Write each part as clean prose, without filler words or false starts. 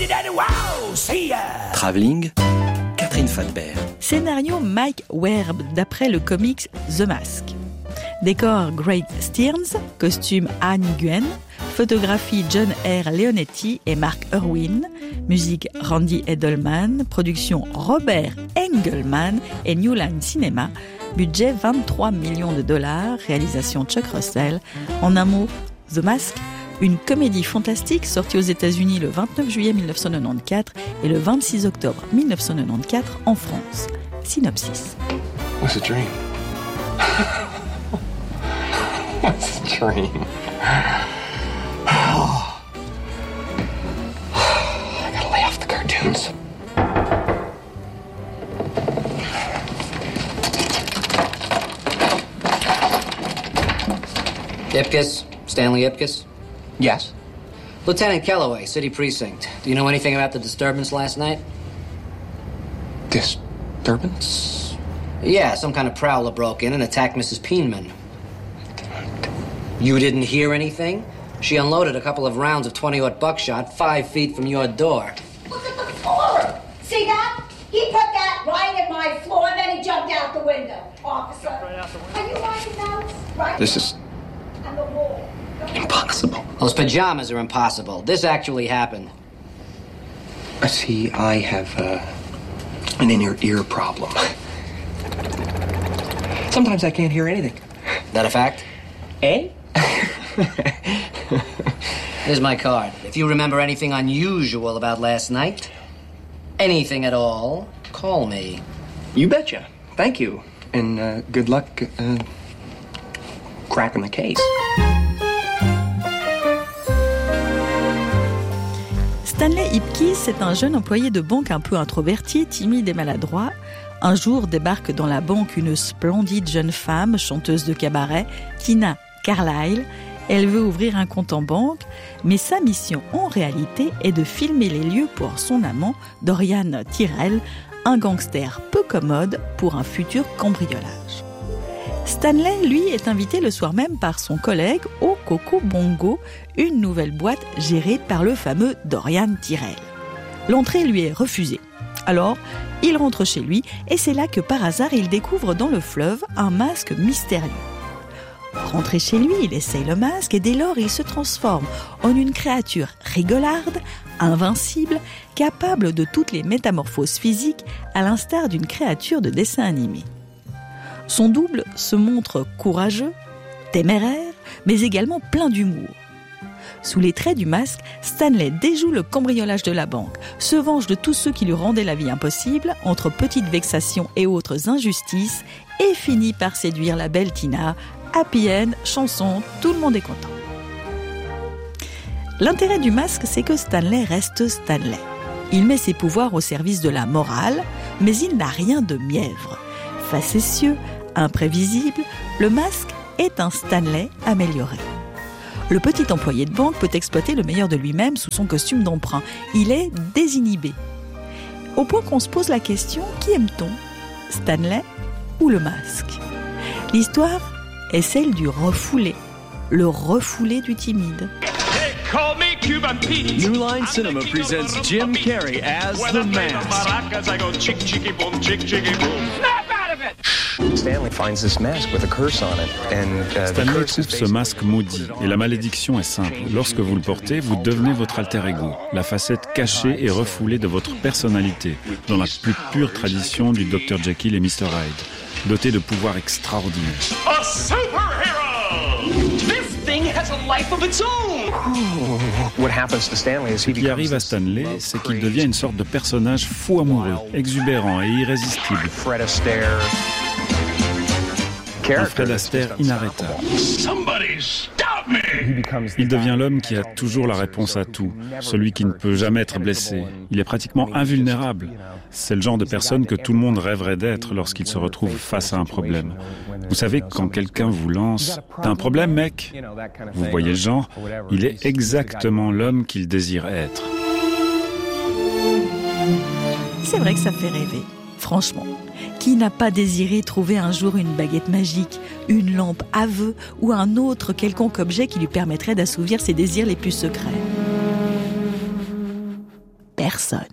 Travelling, Catherine Fadbert. Scénario Mike Werb d'après le comics The Mask. Décor Great Stearns, costume Anne Nguyen, photographie John R. Leonetti et Mark Irwin, musique Randy Edelman, production Robert Engelman et New Line Cinema, budget $23 millions, réalisation Chuck Russell. En un mot, The Mask, une comédie fantastique sortie aux États-Unis le 29 juillet 1994 et le 26 octobre 1994 en France. Synopsis. What's a dream? What's a dream? I gotta lay off the cartoons. Ipkiss? Stanley Ipkiss? Yes. Lieutenant Kellaway, City Precinct. Do you know anything about the disturbance last night? Disturbance? Yeah, some kind of prowler broke in and attacked Mrs. Peenman. You didn't hear anything? She unloaded a couple of rounds of 20-aught buckshot 5 feet from your door. Look at the floor. See that? He put that right in my floor, and then he jumped out the window. Officer, are you writing notes? Right. This is And the wall. impossible. Those pajamas are impossible. This actually happened. I see I have an inner ear problem. Sometimes I can't hear anything. That a fact? Eh? Here's my card. If you remember anything unusual about last night, anything at all, call me. You betcha. Thank you. And good luck cracking the case. Stanley Ipkiss est un jeune employé de banque un peu introverti, timide et maladroit. Un jour débarque dans la banque une splendide jeune femme, chanteuse de cabaret, Tina Carlyle. Elle veut ouvrir un compte en banque, mais sa mission en réalité est de filmer les lieux pour son amant, Dorian Tyrell, un gangster peu commode pour un futur cambriolage. Stanley, lui, est invité le soir même par son collègue au Coco Bongo, une nouvelle boîte gérée par le fameux Dorian Tyrell. L'entrée lui est refusée. Alors, il rentre chez lui et c'est là que par hasard il découvre dans le fleuve un masque mystérieux. Rentré chez lui, il essaye le masque et dès lors il se transforme en une créature rigolarde, invincible, capable de toutes les métamorphoses physiques à l'instar d'une créature de dessin animé. Son double se montre courageux, téméraire, mais également plein d'humour. Sous les traits du masque, Stanley déjoue le cambriolage de la banque, se venge de tous ceux qui lui rendaient la vie impossible, entre petites vexations et autres injustices, et finit par séduire la belle Tina. Happy end, chanson, tout le monde est content. L'intérêt du masque, c'est que Stanley reste Stanley. Il met ses pouvoirs au service de la morale, mais il n'a rien de mièvre. Facétieux, imprévisible, le masque est un Stanley amélioré. Le petit employé de banque peut exploiter le meilleur de lui-même sous son costume d'emprunt. Il est désinhibé. Au point qu'on se pose la question, qui aime-t-on ? Stanley ou le masque ? L'histoire est celle du refoulé, le refoulé du timide. New Line Cinema presents Jim Carrey as The Mask. Stanley finds this mask with a curse on it, and Stanley trouve ce masque maudit, et la malédiction est simple. Lorsque vous le portez, vous devenez votre alter ego, la facette cachée et refoulée de votre personnalité, dans la plus pure tradition du Dr Jekyll et Mr Hyde, doté de pouvoirs extraordinaires. A superhero! This thing has a life of its own! what happens to Stanley is he Ce qui arrive à Stanley, c'est qu'il devient une sorte de personnage fou amoureux, exubérant et irrésistible. Fred Astaire. Un Fred Astaire inarrêtable. Il devient l'homme qui a toujours la réponse à tout, celui qui ne peut jamais être blessé. Il est pratiquement invulnérable. C'est le genre de personne que tout le monde rêverait d'être lorsqu'il se retrouve face à un problème. Vous savez, quand quelqu'un vous lance « T'as un problème, mec ?» Vous voyez le genre, il est exactement l'homme qu'il désire être. C'est vrai que ça fait rêver, franchement. Qui n'a pas désiré trouver un jour une baguette magique, une lampe à vœux ou un autre quelconque objet qui lui permettrait d'assouvir ses désirs les plus secrets ? personne.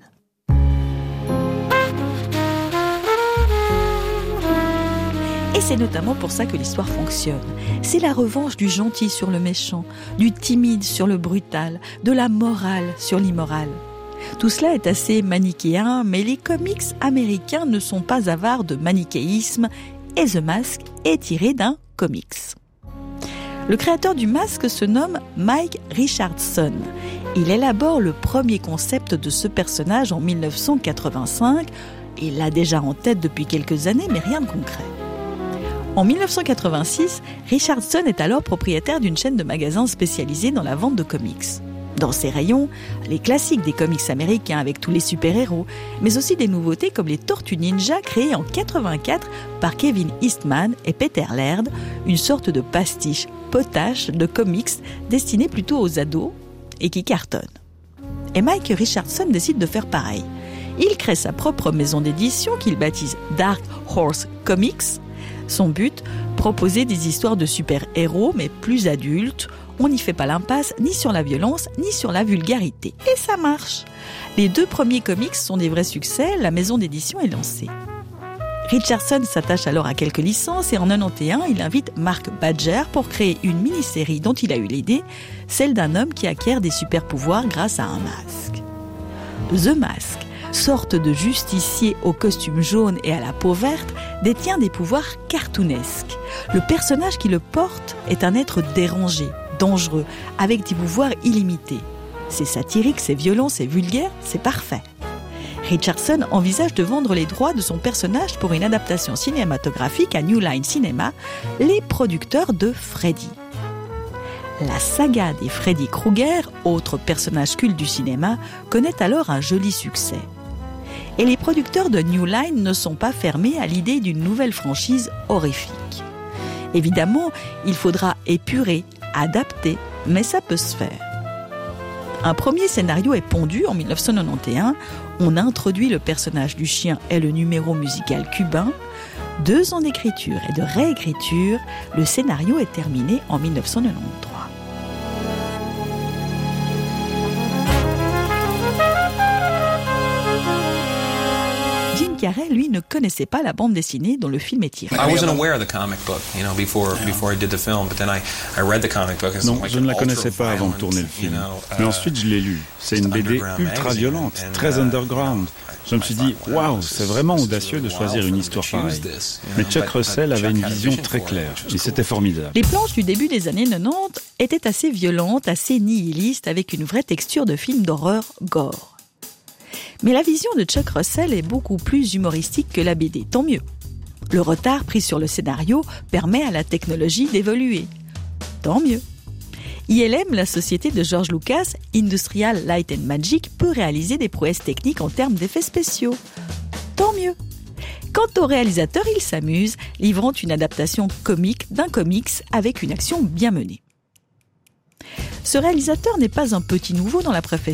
Et c'est notamment pour ça que l'histoire fonctionne. C'est la revanche du gentil sur le méchant, du timide sur le brutal, de la morale sur l'immoral. Tout cela est assez manichéen, mais les comics américains ne sont pas avares de manichéisme et The Mask est tiré d'un comics. Le créateur du masque se nomme Mike Richardson. Il élabore le premier concept de ce personnage en 1985. Il l'a déjà en tête depuis quelques années, mais rien de concret. En 1986, Richardson est alors propriétaire d'une chaîne de magasins spécialisés dans la vente de comics. Dans ses rayons, les classiques des comics américains avec tous les super-héros, mais aussi des nouveautés comme les Tortues Ninja créées en 84 par Kevin Eastman et Peter Laird, une sorte de pastiche potache de comics destinés plutôt aux ados et qui cartonnent. Et Mike Richardson décide de faire pareil. Il crée sa propre maison d'édition qu'il baptise Dark Horse Comics. Son but, proposer des histoires de super-héros mais plus adultes. On n'y fait pas l'impasse ni sur la violence ni sur la vulgarité. Et ça marche. Les 2 premiers comics sont des vrais succès, la maison d'édition est lancée. Richardson s'attache alors à quelques licences et en 1991, il invite Mark Badger pour créer une mini-série dont il a eu l'idée, celle d'un homme qui acquiert des super-pouvoirs grâce à un masque. The Mask, sorte de justicier au costume jaune et à la peau verte, détient des pouvoirs cartoonesques. Le personnage qui le porte est un être dérangé, dangereux, avec des pouvoirs illimités. C'est satirique, c'est violent, c'est vulgaire, c'est parfait. Richardson envisage de vendre les droits de son personnage pour une adaptation cinématographique à New Line Cinema, les producteurs de Freddy. La saga des Freddy Krueger, autre personnage culte du cinéma, connaît alors un joli succès. Et les producteurs de New Line ne sont pas fermés à l'idée d'une nouvelle franchise horrifique. Évidemment, il faudra épurer, adapter, mais ça peut se faire. Un premier scénario est pondu en 1991. On introduit le personnage du chien et le numéro musical cubain. 2 ans d'écriture et de réécriture, le scénario est terminé en 1993. Jim Carrey, lui, ne connaissait pas la bande dessinée dont le film est tiré. I wasn't aware of the comic book, before I did the film, but then I read the comic book. Non, je ne la connaissais pas avant de tourner le film. Mais ensuite, je l'ai lu. C'est une BD ultra violente, très underground. Je me suis dit, waouh, c'est vraiment audacieux de choisir une histoire pareille. Mais Chuck Russell avait une vision très claire, et c'était formidable. Les planches du début des années 90 étaient assez violentes, assez nihilistes, avec une vraie texture de film d'horreur gore. Mais la vision de Chuck Russell est beaucoup plus humoristique que la BD, tant mieux. Le retard pris sur le scénario permet à la technologie d'évoluer. Tant mieux. ILM, la société de George Lucas, Industrial Light and Magic, peut réaliser des prouesses techniques en termes d'effets spéciaux. Tant mieux. Quant au réalisateur, il s'amuse, livrant une adaptation comique d'un comics avec une action bien menée. Ce réalisateur n'est pas un petit nouveau dans la profession.